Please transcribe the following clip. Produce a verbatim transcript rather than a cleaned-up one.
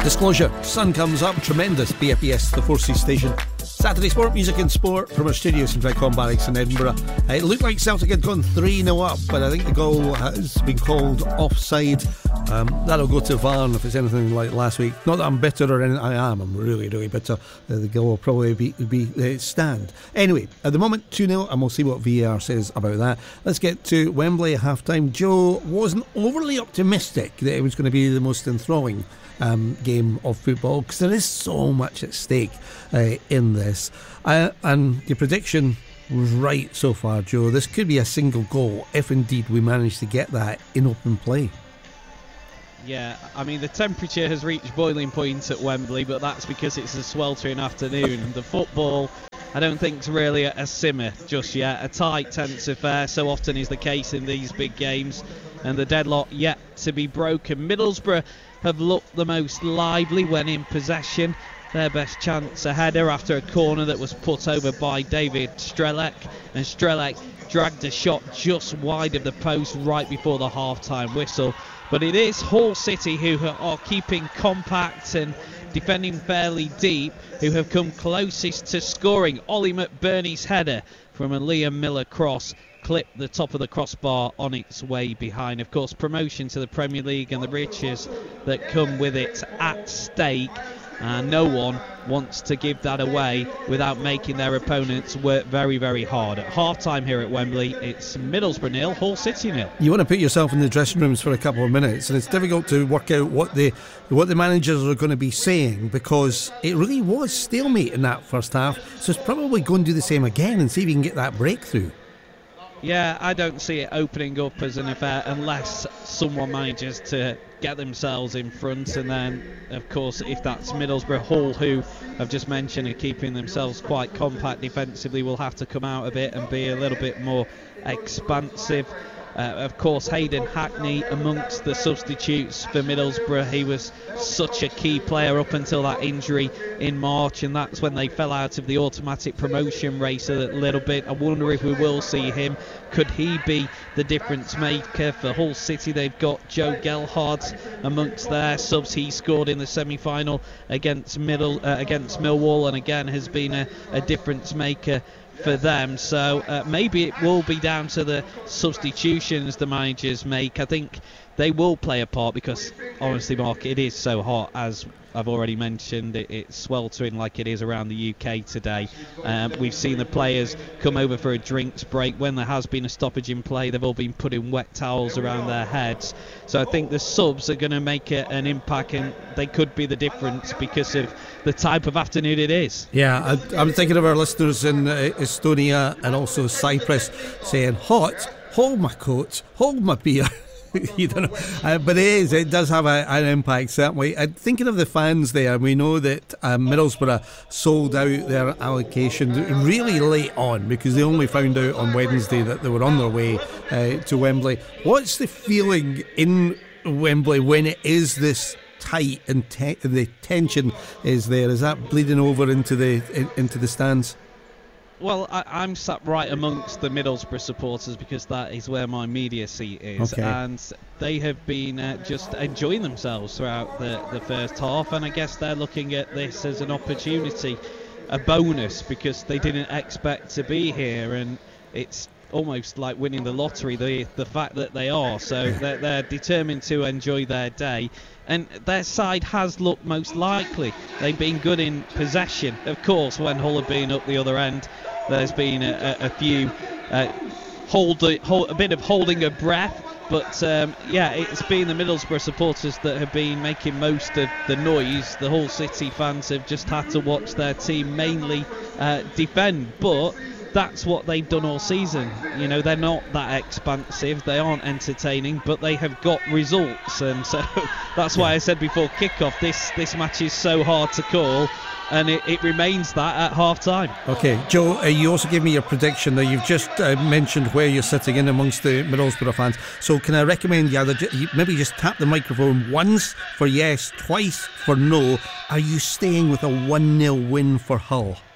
Disclosure, sun comes up, tremendous. B F B S, the Four Seas station. Saturday Sport, music and sport from our studios in Redcon Barracks in Edinburgh. Uh, it looked like Celtic had gone three nil up, but I think the goal has been called offside. Um, that'll go to V A R if it's anything like last week. Not that I'm bitter or anything. I am. I'm really, really bitter. Uh, the goal will probably be, be uh, stand. Anyway, at the moment, two nil, and we'll see what V A R says about that. Let's get to Wembley at half-time. Joe wasn't overly optimistic that it was going to be the most enthralling Um, game of football, because there is so much at stake uh, in this, uh, and your prediction was right so far, Joe. This could be a single goal if indeed we manage to get that in open play. Yeah, I mean, the temperature has reached boiling point at Wembley, but that's because it's a sweltering afternoon. The football, I don't think, is really a simmer just yet. A tight, tense affair, so often is the case in these big games, and the deadlock yet to be broken. Middlesbrough have looked the most lively when in possession. Their best chance, a header after a corner that was put over by David Strelec, and Strelec dragged a shot just wide of the post right before the half-time whistle. But it is Hull City who are keeping compact and defending fairly deep, who have come closest to scoring. Ollie McBurney's header from a Liam Miller cross clipped the top of the crossbar on its way behind. Of course, promotion to the Premier League and the riches that come with it at stake, and no one wants to give that away without making their opponents work very, very hard. At half-time here at Wembley, it's Middlesbrough nil, Hull City nil. You want to put yourself in the dressing rooms for a couple of minutes, and it's difficult to work out what the what the managers are going to be saying, because it really was stalemate in that first half. So it's probably going to do the same again and see if we can get that breakthrough. Yeah, I don't see it opening up as an affair unless someone manages to get themselves in front, and then, of course, if that's Middlesbrough, Hull, who I've just mentioned, are keeping themselves quite compact defensively, will have to come out of it and be a little bit more expansive. Uh, of course, Hayden Hackney amongst the substitutes for Middlesbrough. He was such a key player up until that injury in March, and that's when they fell out of the automatic promotion race a little bit. I wonder if we will see him. Could he be the difference maker for Hull City? They've got Joe Gelhardt amongst their subs. He scored in the semi-final against Middle uh, against Millwall, and again has been a, a difference maker for them. So uh, maybe it will be down to the substitutions the managers make. I think they will play a part, because honestly, Mark, it is so hot, as I've already mentioned. It, it's sweltering like it is around the U K today. Um, we've seen the players come over for a drinks break. When there has been a stoppage in play, they've all been putting wet towels around their heads. So I think the subs are going to make a, an impact, and they could be the difference because of the type of afternoon it is. Yeah, I, I'm thinking of our listeners in uh, Estonia and also Cyprus saying, hot, hold my coat, hold my beer. You don't know, uh, but it is. It does have a, an impact, certainly. And thinking of the fans there, we know that um, Middlesbrough sold out their allocation really late on, because they only found out on Wednesday that they were on their way uh, to Wembley. What's the feeling in Wembley when it is this tight and te- the tension is there? Is that bleeding over into the in, into the stands? Well, I, I'm sat right amongst the Middlesbrough supporters, because that is where my media seat is, okay. And they have been uh, just enjoying themselves throughout the, the first half, and I guess they're looking at this as an opportunity, a bonus, because they didn't expect to be here, and it's almost like winning the lottery, the the fact that they are. So they're, they're determined to enjoy their day, and their side has looked most likely. They've been good in possession. Of course, when Hull have been up the other end, there's been a, a, a few uh, hold, hold a bit of holding a breath, but um, yeah, it's been the Middlesbrough supporters that have been making most of the noise. The Hull City fans have just had to watch their team mainly uh, defend, but that's what they've done all season. You know, they're not that expansive, they aren't entertaining, but they have got results, and so that's why I said before kick-off, this this match is so hard to call, and it, it remains that at half-time. Okay, Joe, uh, you also gave me your prediction. Now, you've just uh, mentioned where you're sitting in amongst the Middlesbrough fans, so can I recommend you either you maybe just tap the microphone once for yes, twice for no. Are you staying with a one nil win for Hull?